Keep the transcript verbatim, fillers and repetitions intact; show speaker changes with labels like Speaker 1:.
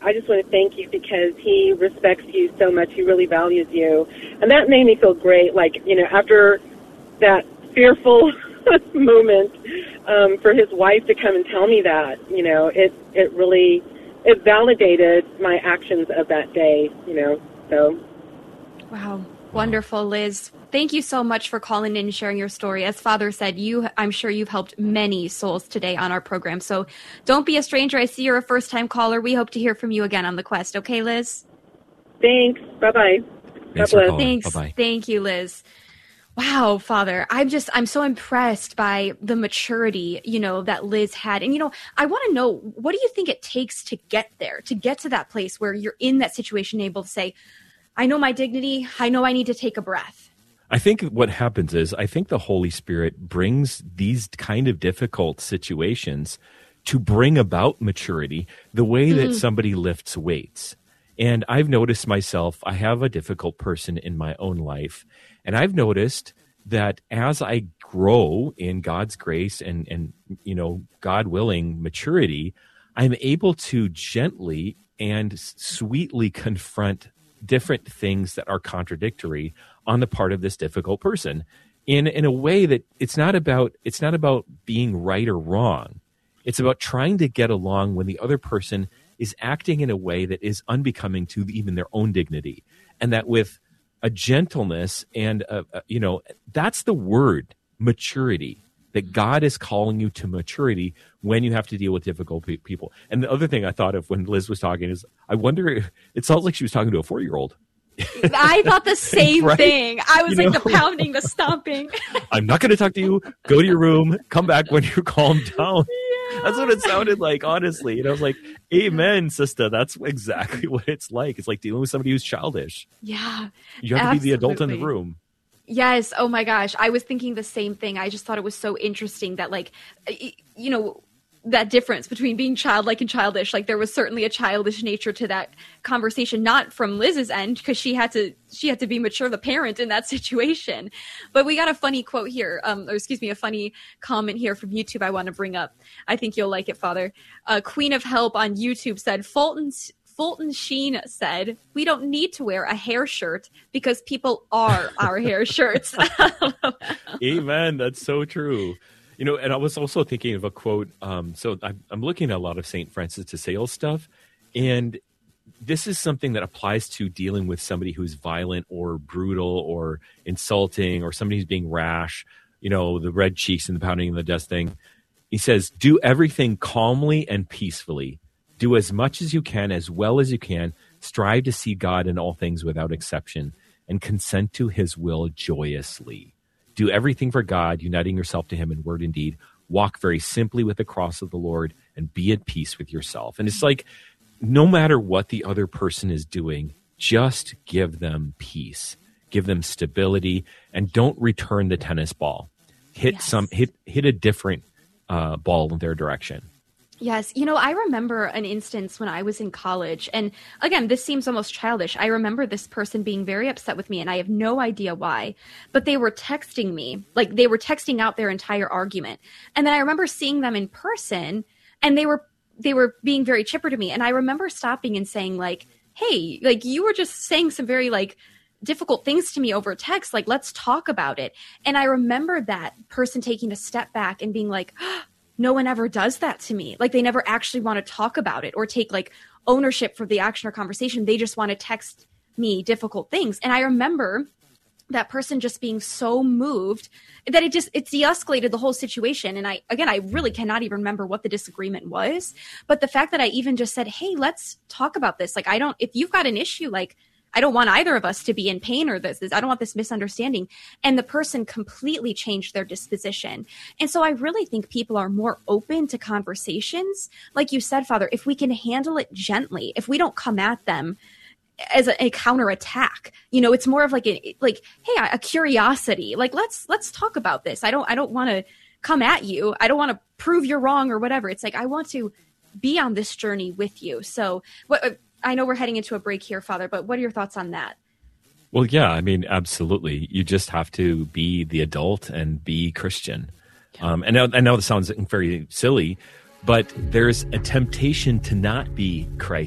Speaker 1: I just want to thank you because he respects you so much. He really values you. And that made me feel great. Like, you know, after that fearful moment, um, for his wife to come and tell me that, you know, it, it really, it validated my actions of that day, you know, so.
Speaker 2: Wow. Wonderful, Liz. Thank you so much for calling in and sharing your story. As Father said, you, I'm sure you've helped many souls today on our program. So don't be a stranger. I see you're a first-time caller. We hope to hear from you again on The Quest. Okay, Liz?
Speaker 1: Thanks. Bye-bye.
Speaker 3: Thanks
Speaker 1: God
Speaker 3: for calling.
Speaker 2: Thanks.
Speaker 3: Bye-bye.
Speaker 2: Thank you, Liz. Wow, Father, I'm just, I'm so impressed by the maturity, you know, that Liz had. And, you know, I want to know, what do you think it takes to get there, to get to that place where you're in that situation, able to say, I know my dignity. I know I need to take a breath.
Speaker 3: I think what happens is I think the Holy Spirit brings these kind of difficult situations to bring about maturity the way that mm. somebody lifts weights. And I've noticed myself, I have a difficult person in my own life. And I've noticed that as I grow in God's grace and, and you know, God willing maturity, I'm able to gently and sweetly confront different things that are contradictory on the part of this difficult person in, in a way that it's not about, it's not about being right or wrong. It's about trying to get along when the other person is acting in a way that is unbecoming to even their own dignity. And that with a gentleness and, a, a, you know, that's the word, maturity, that God is calling you to maturity when you have to deal with difficult pe- people. And the other thing I thought of when Liz was talking is, I wonder, if, it sounds like she was talking to a four-year-old.
Speaker 2: I thought the same
Speaker 3: right?
Speaker 2: thing. I was
Speaker 3: you
Speaker 2: like
Speaker 3: know?
Speaker 2: the pounding, the stomping.
Speaker 3: I'm not going to talk to you. Go to your room. Come back when you're calmed down. Yeah. That's what it sounded like, honestly. And I was like, amen, sister. That's exactly what it's like. It's like dealing with somebody who's childish.
Speaker 2: Yeah.
Speaker 3: You have
Speaker 2: absolutely.
Speaker 3: to be the adult in the room.
Speaker 2: Yes. Oh my gosh. I was thinking the same thing. I just thought it was so interesting that, like, you know, that difference between being childlike and childish. Like, there was certainly a childish nature to that conversation, not from Liz's end, because she had to she had to be mature, the parent in that situation. But we got a funny quote here, um, or excuse me, a funny comment here from YouTube I want to bring up. I think you'll like it, Father. Uh, Queen of Help on YouTube said, Fulton's Fulton Sheen said, we don't need to wear a hair shirt because people are our hair shirts.
Speaker 3: Amen. That's so true. You know, and I was also thinking of a quote. Um, so I'm, I'm looking at a lot of Saint Francis de Sales stuff, and this is something that applies to dealing with somebody who's violent or brutal or insulting or somebody who's being rash, you know, the red cheeks and the pounding and the dust thing. He says, do everything calmly and peacefully. Do as much as you can, as well as you can. Strive to see God in all things without exception, and consent to his will joyously. Do everything for God, uniting yourself to him in word and deed. Walk very simply with the cross of the Lord and be at peace with yourself. And it's like, no matter what the other person is doing, just give them peace, give them stability, and don't return the tennis ball. Hit yes. some, hit, hit a different uh, ball in their direction.
Speaker 2: Yes. You know, I remember an instance when I was in college, and again, this seems almost childish. I remember this person being very upset with me, and I have no idea why, but they were texting me, like they were texting out their entire argument. And then I remember seeing them in person, and they were, they were being very chipper to me. And I remember stopping and saying, like, hey, like, you were just saying some very, like, difficult things to me over text. Like, let's talk about it. And I remember that person taking a step back and being like, oh, no one ever does that to me. Like, they never actually want to talk about it or take like ownership for the action or conversation. They just want to text me difficult things. And I remember that person just being so moved that it just, it de-escalated the whole situation. And I, again, I really cannot even remember what the disagreement was, but the fact that I even just said, hey, let's talk about this. Like, I don't, if you've got an issue, like, I don't want either of us to be in pain or this, this, I don't want this misunderstanding. And the person completely changed their disposition. And so I really think people are more open to conversations. Like you said, Father, if we can handle it gently, if we don't come at them as a, a counterattack, you know, it's more of like a, like, hey, a curiosity, like, let's, let's talk about this. I don't, I don't want to come at you. I don't want to prove you're wrong or whatever. It's like, I want to be on this journey with you. So what, I know we're heading into a break here, Father, but what are your thoughts on that?
Speaker 3: Well, yeah, I mean, absolutely. You just have to be the adult and be Christian. Yeah. Um, and I, I know this sounds very silly, but there's a temptation to not be Christ.